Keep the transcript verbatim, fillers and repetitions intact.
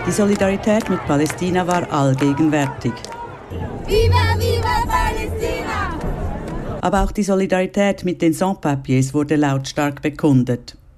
Die Solidarität mit Palästina war allgegenwärtig. Viva, viva Palästina! Aber auch die Solidarität mit den Sans-Papiers wurde lautstark bekundet.